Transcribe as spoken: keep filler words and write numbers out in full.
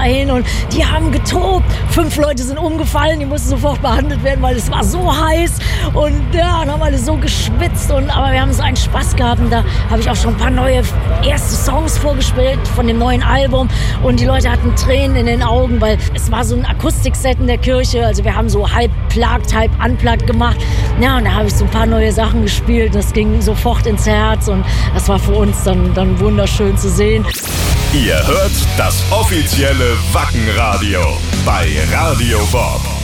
dahin und die haben getobt. Fünf Leute sind umgefallen, die mussten sofort behandelt werden, weil es war so heiß und ja, und haben alle so geschwitzt. Und, aber wir haben so einen Spaß gehabt und da habe ich auch schon ein paar neue erste Songs vorgespielt von dem neuen Album und die Leute hatten Tränen in den Augen, weil es war so ein Akustikset in der Kirche, also wir haben so halb plugged, halb unplugged gemacht. Ja, und da habe ich so ein paar neue Sachen gespielt, das ging sofort ins Herz und das war für uns dann, dann wunderschön zu sehen. Ihr hört das offizielle Wacken Radio bei Radio Bob.